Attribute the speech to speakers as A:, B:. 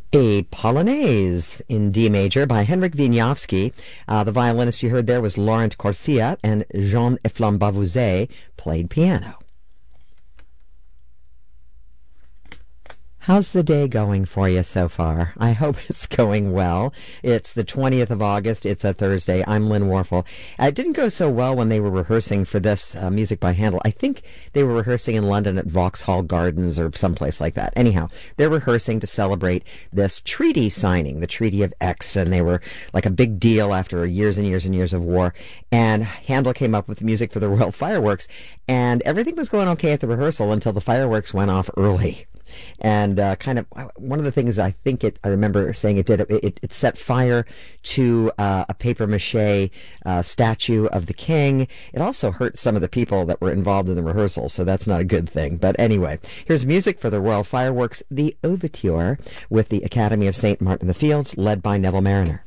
A: A Polonaise in D major by Henryk Wieniawski. The violinist you heard there was Laurent Corsia, and Jean Flambeauzet played piano. How's the day going for you so far? I hope it's going well. It's the 20th of August. It's a Thursday. I'm Lynn Warfel. It didn't go so well when they were rehearsing for this music by Handel. I think they were rehearsing in London at Vauxhall Gardens or someplace like that. Anyhow, they're rehearsing to celebrate this treaty signing, the Treaty of Aix, and they were like a big deal after years and years and years of war. And Handel came up with the music for the Royal Fireworks, and everything was going okay at the rehearsal until the fireworks went off early. And kind of one of the things I remember saying it set fire to a papier-mâché statue of the king. It also hurt some of the people that were involved in the rehearsal, so that's not a good thing. But anyway, here's music for the Royal Fireworks, the Overture, with the Academy of St. Martin in the Fields, led by Neville Mariner.